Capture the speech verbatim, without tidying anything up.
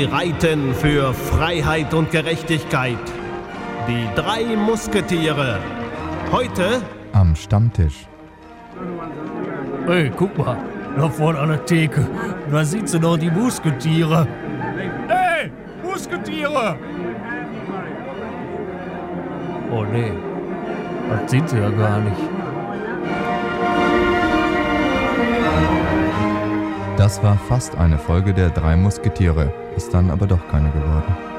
Sie reiten für Freiheit und Gerechtigkeit. Die drei Musketiere. Heute am Stammtisch. Hey, guck mal, da vorne an der Theke. Da sitzen doch die Musketiere. Hey, Musketiere! Oh nee, das sind sie ja gar nicht. Das war fast eine Folge der drei Musketiere, ist dann aber doch keine geworden.